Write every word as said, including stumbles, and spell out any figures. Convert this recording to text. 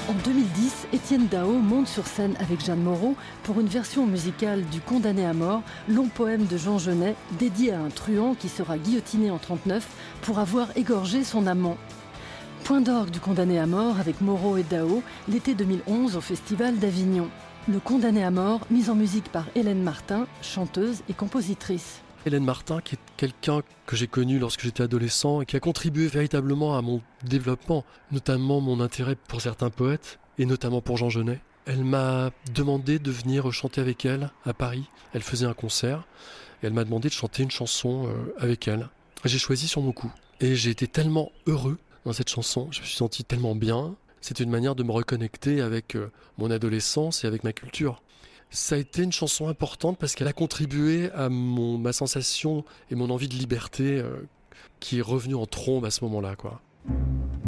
En deux mille dix, Étienne Dao monte sur scène avec Jeanne Moreau pour une version musicale du Condamné à mort, long poème de Jean Genet, dédié à un truand qui sera guillotiné en trente-neuf pour avoir égorgé son amant. Point d'orgue du Condamné à mort avec Moreau et Dao, l'été deux mille onze au Festival d'Avignon. Le Condamné à mort, mis en musique par Hélène Martin, chanteuse et compositrice. Hélène Martin, qui est quelqu'un que j'ai connu lorsque j'étais adolescent et qui a contribué véritablement à mon développement, notamment mon intérêt pour certains poètes, et notamment pour Jean Genet. Elle m'a demandé de venir chanter avec elle à Paris. Elle faisait un concert et elle m'a demandé de chanter une chanson avec elle. J'ai choisi Sur mon cou. Et j'ai été tellement heureux dans cette chanson, je me suis senti tellement bien. C'est une manière de me reconnecter avec mon adolescence et avec ma culture. Ça a été une chanson importante parce qu'elle a contribué à mon, ma sensation et mon envie de liberté euh, qui est revenue en trombe à ce moment-là, quoi.